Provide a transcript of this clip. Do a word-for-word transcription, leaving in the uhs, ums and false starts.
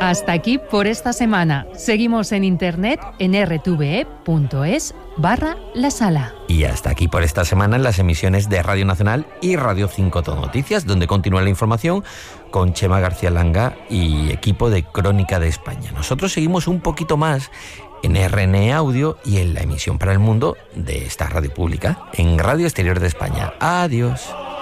Hasta aquí por esta semana. Seguimos en internet en r t v e punto es barra la sala. Y hasta aquí por esta semana en las emisiones de Radio Nacional y Radio cinco Todo Noticias, donde continúa la información con Chema García Langa y equipo de Crónica de España. Nosotros seguimos un poquito más en R N E Audio y en la emisión para el mundo de esta radio pública, en Radio Exterior de España. Adiós.